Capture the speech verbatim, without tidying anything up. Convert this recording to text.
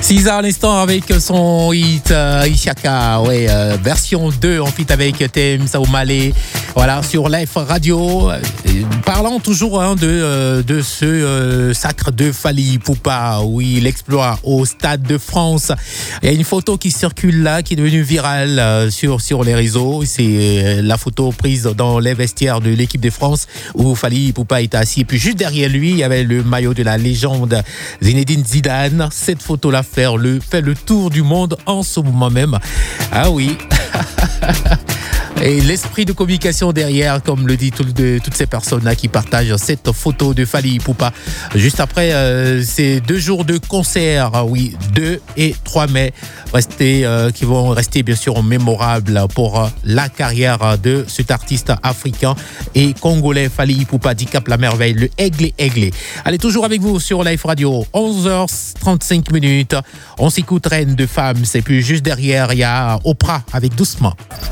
Cisa à l'instant avec son hit euh, Ishaka, ouais, euh, version deux en fit avec Tem Saoumale, voilà, sur Life Radio. Euh, parlant toujours hein, de, euh, de ce euh, sacre de Fally Ipupa, oui, l'exploit au Stade de France. Il y a une photo qui circule là, qui est devenue virale euh, sur, sur les réseaux. C'est euh, la photo prise dans les vestiaires de l'équipe de France où Fally Ipupa était assis. Et puis juste derrière lui, il y avait le maillot de la légende Zinedine Zidane. Cette photo-là fait le, fait le tour du monde en ce moment même. Ah oui. Et l'esprit de communication derrière, comme le dit tout, de, toutes ces personnes-là qui partagent cette photo de Fally Ipupa. Juste après euh, ces deux jours de concert, oui, deux et trois mai, restés, euh, qui vont rester bien sûr mémorables pour euh, la carrière de cet artiste africain et congolais Fally Ipupa, dit Cap la merveille, le aigle aiglé. Allez, toujours avec vous sur Life Radio, onze heures trente-cinq minutes. On s'écoute Reine de Femmes, et puis juste derrière, il y a Oprah avec Doucement.